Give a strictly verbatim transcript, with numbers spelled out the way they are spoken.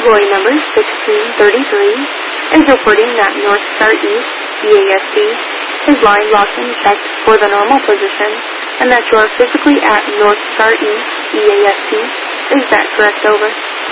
employee number sixteen thirty-three is reporting that North Star East E A S D is line locked and checked for the normal position, and that you are physically at North Star East E A S D. Is that correct? Over.